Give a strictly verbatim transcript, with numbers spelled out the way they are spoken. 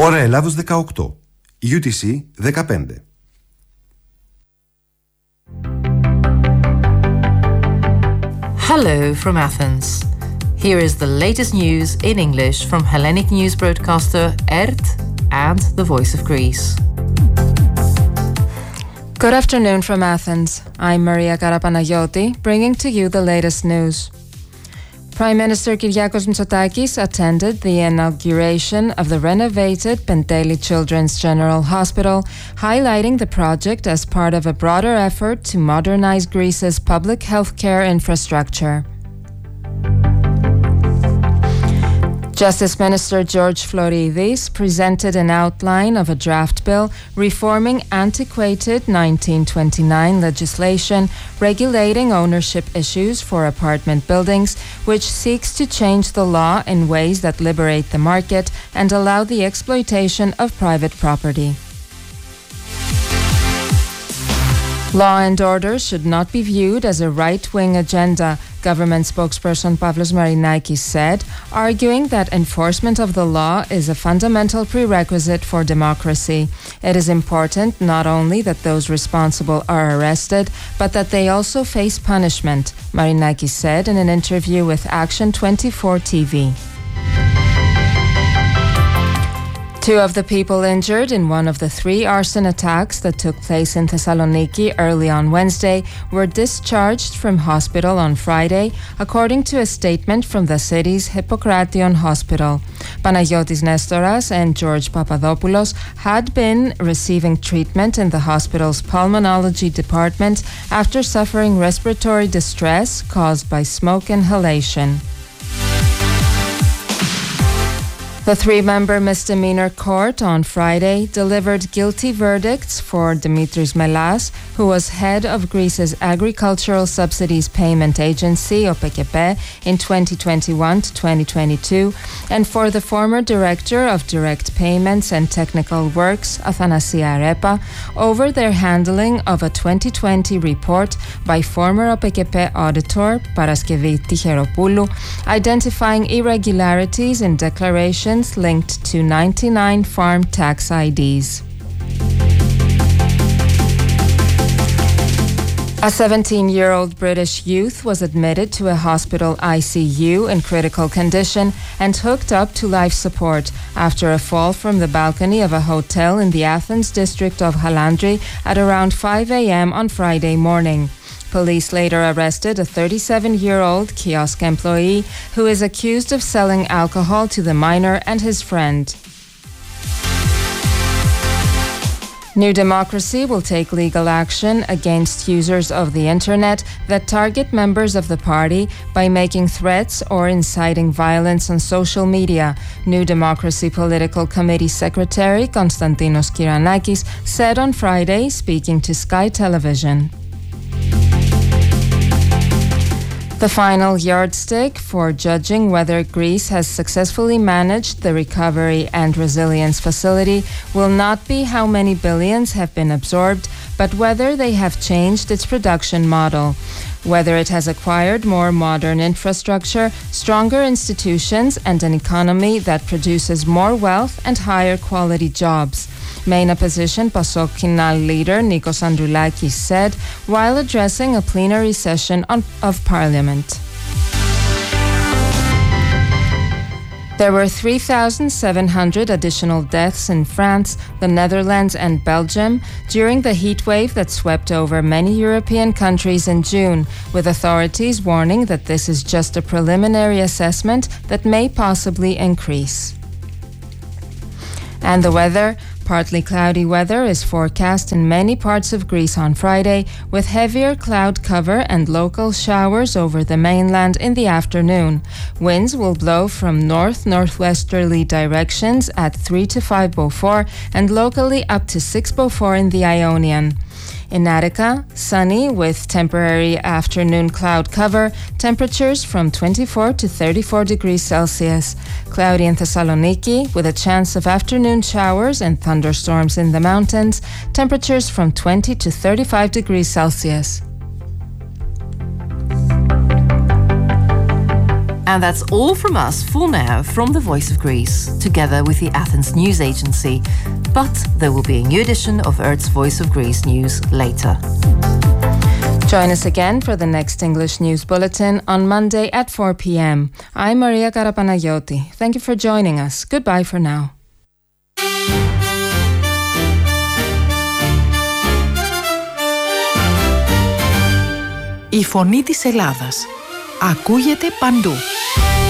Ώρα Ελλάδος δεκαοκτώ, γιου τι σι δεκαπέντε. Hello from Athens. Here is the latest news in English from Hellenic news broadcaster E R T and the Voice of Greece. Good afternoon from Athens. I'm Maria Karapanagiotti, bringing to you the latest news. Prime Minister Kyriakos Mitsotakis attended the inauguration of the renovated Penteli Children's General Hospital, highlighting the project as part of a broader effort to modernize Greece's public healthcare infrastructure. Justice Minister George Floridis presented an outline of a draft bill reforming antiquated nineteen twenty-nine legislation regulating ownership issues for apartment buildings, which seeks to change the law in ways that liberate the market and allow the exploitation of private property. Law and order should not be viewed as a right-wing agenda, government spokesperson Pavlos Marinakis said, arguing that enforcement of the law is a fundamental prerequisite for democracy. It is important not only that those responsible are arrested, but that they also face punishment, Marinakis said in an interview with Action twenty-four T V. Two of the people injured in one of the three arson attacks that took place in Thessaloniki early on Wednesday were discharged from hospital on Friday, according to a statement from the city's Hippocrateon Hospital. Panagiotis Nestoras and George Papadopoulos had been receiving treatment in the hospital's pulmonology department after suffering respiratory distress caused by smoke inhalation. The three-member misdemeanor court on Friday delivered guilty verdicts for Dimitris Melas, who was head of Greece's Agricultural Subsidies Payment Agency, O P E K E P E, in twenty twenty-one to twenty twenty-two, and for the former director of Direct Payments and Technical Works, Athanasia Arepa, over their handling of a twenty twenty report by former O P E K E P E auditor, Paraskevi Ticheropoulou, identifying irregularities in declarations linked to ninety-nine farm tax I Ds. A seventeen-year-old British youth was admitted to a hospital I C U in critical condition and hooked up to life support after a fall from the balcony of a hotel in the Athens district of Halandri at around five a.m. on Friday morning. Police later arrested a thirty-seven-year-old kiosk employee who is accused of selling alcohol to the minor and his friend. New Democracy will take legal action against users of the internet that target members of the party by making threats or inciting violence on social media, New Democracy Political Committee Secretary Konstantinos Kyranakis said on Friday, speaking to Sky Television. The final yardstick for judging whether Greece has successfully managed the Recovery and Resilience Facility will not be how many billions have been absorbed, but whether they have changed its production model, whether it has acquired more modern infrastructure, stronger institutions, and an economy that produces more wealth and higher quality jobs. Main opposition PASOK Kinal leader Nikos Androulakis said while addressing a plenary session on, of Parliament. There were three thousand seven hundred additional deaths in France, the Netherlands and Belgium during the heatwave that swept over many European countries in June, with authorities warning that this is just a preliminary assessment that may possibly increase. And the weather. Partly cloudy weather is forecast in many parts of Greece on Friday, with heavier cloud cover and local showers over the mainland in the afternoon. Winds will blow from north-northwesterly directions at three to five Beaufort and locally up to six Beaufort in the Ionian. In Attica, sunny with temporary afternoon cloud cover, temperatures from twenty-four to thirty-four degrees Celsius. Cloudy in Thessaloniki with a chance of afternoon showers and thunderstorms in the mountains, temperatures from twenty to thirty-five degrees Celsius. And that's all from us for now from the Voice of Greece, together with the Athens News Agency. But there will be a new edition of Earth's Voice of Greece news later. Join us again for the next English News Bulletin on Monday at four p.m. I'm Maria Karapanagiotti. Thank you for joining us. Goodbye for now. Η φωνή της Ελλάδας ακούγεται παντού.